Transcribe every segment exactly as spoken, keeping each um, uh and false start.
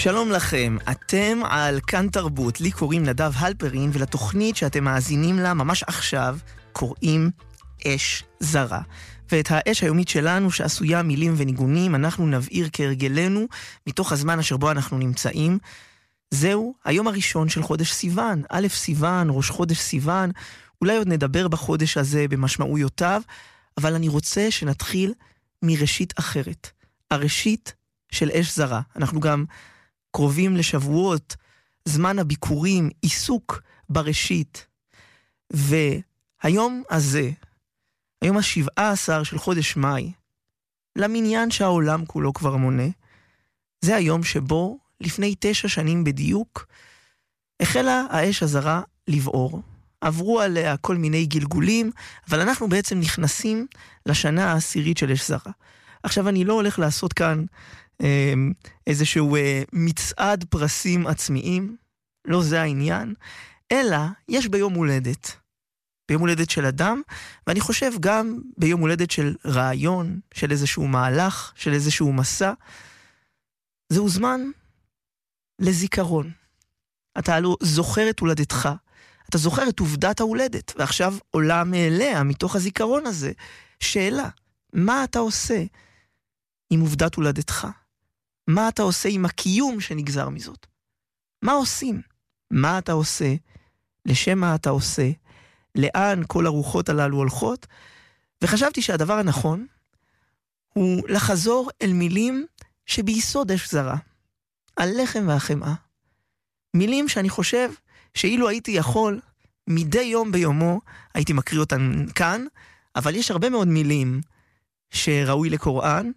שלום לכם, אתם על כאן תרבות, לי קוראים נדב הלפרין, ולתוכנית שאתם מאזינים לה ממש עכשיו קוראים אש זרה. ואת האש היומית שלנו שעשויה מילים וניגונים אנחנו נבעיר כהרגלנו מתוך הזמן אשר בו אנחנו נמצאים. זהו היום הראשון של חודש סיוון, א' סיוון, ראש חודש סיוון, אולי עוד נדבר בחודש הזה במשמעויותיו, אבל אני רוצה שנתחיל מראשית אחרת, הראשית של אש זרה. אנחנו גם קרובים לשבועות, זמן הביקורים, עיסוק בראשית. והיום הזה, היום השבעה עשר של חודש מאי, למניין שהעולם כולו כבר מונה, זה היום שבו לפני תשע שנים בדיוק, החלה האש הזרה לבעור. עברו עליה כל מיני גלגולים, אבל אנחנו בעצם נכנסים לשנה העשירית של אש זרה. עכשיו אני לא הולך לעשות כאן אה, איזשהו אה, מצעד פרסים עצמיים, לא זה העניין, אלא יש ביום הולדת, ביום הולדת של אדם, ואני חושב גם ביום הולדת של רעיון, של איזשהו מהלך, של איזשהו מסע, זהו זמן לזיכרון. אתה לא זוכר את הולדתך, אתה זוכר את עובדת ההולדת, ועכשיו עולה מאליה, מתוך הזיכרון הזה, שאלה, מה אתה עושה עם עובדת הולדתך? מה אתה עושה עם הקיום שנגזר מזאת? מה עושים? מה אתה עושה? לשם מה אתה עושה? לאן כל הרוחות הללו הולכות? וחשבתי שהדבר הנכון הוא לחזור אל מילים שביסוד אש זרה. הלחם והחמאה. מילים שאני חושב שאילו הייתי יכול, מדי יום ביומו, הייתי מקריא אותן כאן, אבל יש הרבה מאוד מילים שראוי לקוראן,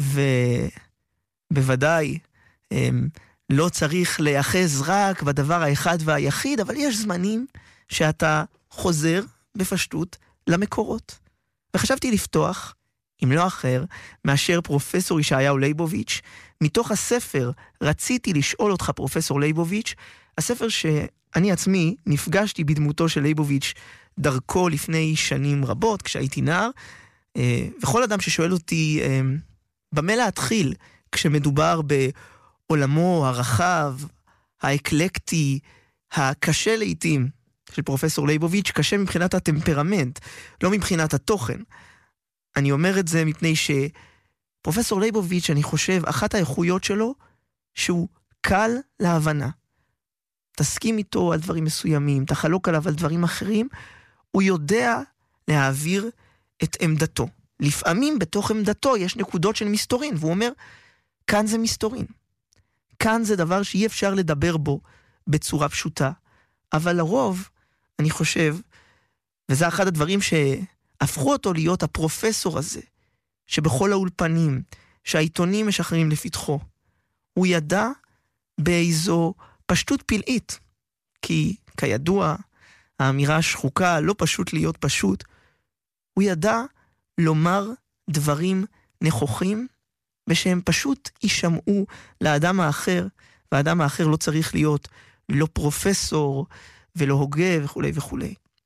ובוודאי לא צריך להיאחז רק בדבר האחד והיחיד, אבל יש זמנים שאתה חוזר בפשטות למקורות. וחשבתי לפתוח, אם לא אחר, מאשר פרופסור ישעיהו ליבוביץ', מתוך הספר רציתי לשאול אותך פרופסור ליבוביץ', הספר שאני עצמי נפגשתי בדמותו של ליבוביץ' דרכו לפני שנים רבות, כשהייתי נער, וכל אדם ששואל אותי במה להתחיל כשמדובר בעולמו הרחב, האקלקטי, הקשה לעתים של פרופסור ליבוביץ', קשה מבחינת הטמפרמנט, לא מבחינת התוכן. אני אומר את זה מפני שפרופסור ליבוביץ', אני חושב, אחת האיכויות שלו, שהוא קל להבנה. תסכים איתו על דברים מסוימים, תחלוק עליו על דברים אחרים, הוא יודע להעביר את עמדתו. לפעמים בתוך עמדתו יש נקודות של מסתורין, והוא אומר, כאן זה מסתורין. כאן זה דבר שאי אפשר לדבר בו בצורה פשוטה. אבל לרוב, אני חושב, וזה אחד הדברים שהפכו אותו להיות הפרופסור הזה, שבכל האולפנים, שהעיתונים משחררים לפתחו, הוא ידע באיזו פשטות פלאית, כי כידוע, האמירה השחוקה לא פשוט להיות פשוט, הוא ידע לומר דברים נכוחים, ושהם פשוט יישמעו לאדם האחר, והאדם האחר לא צריך להיות לא פרופסור ולא הוגה וכו' וכו'.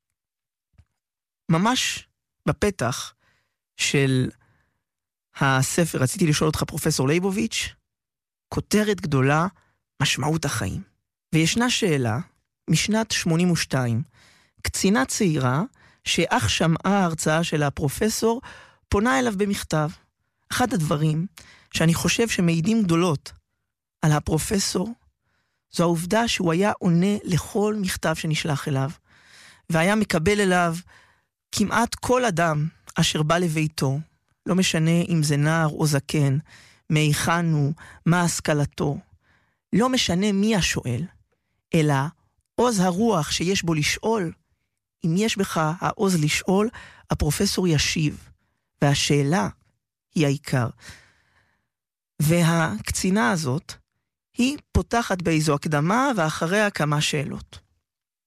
ממש בפתח של הספר, רציתי לשאול אותך פרופסור ליבוביץ', כותרת גדולה, משמעות החיים. וישנה שאלה, משנת שמונים ושתיים, קצינה צעירה, שאך שמעה ההרצאה של הפרופסור, פונה אליו במכתב. אחד הדברים שאני חושב שמעידים גדולות על הפרופסור, זו העובדה שהוא היה עונה לכל מכתב שנשלח אליו, והיה מקבל אליו כמעט כל אדם אשר בא לביתו, לא משנה אם זה נער או זקן, מהיכן הוא, מה השכלתו, לא משנה מי השואל, אלא עוז הרוח שיש בו לשאול, אם יש בך העוז לשאול, הפרופסור ישיב, והשאלה היא העיקר. והקצינה הזאת, היא פותחת באיזו הקדמה, ואחריה כמה שאלות.